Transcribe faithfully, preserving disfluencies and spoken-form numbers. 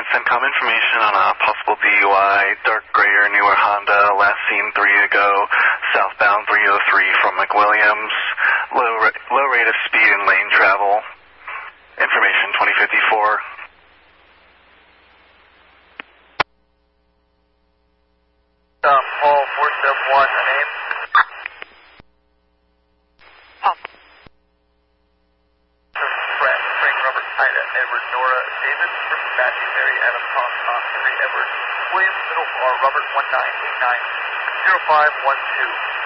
and CENTCOM information on a possible D U I, dark gray or newer Honda, last seen three ago, southbound three oh three from McWilliams, low, ra low rate of speed and lane travel, information twenty fifty-four. Um, Paul four seven one, a name? Paul. Frank, Frank Robert, Ida, Edward, Nora, David, from Matthew, Mary, Adam, Tom, Tom, Henry, Edward, William, Middle, or Robert one nine eight nine zero five one two.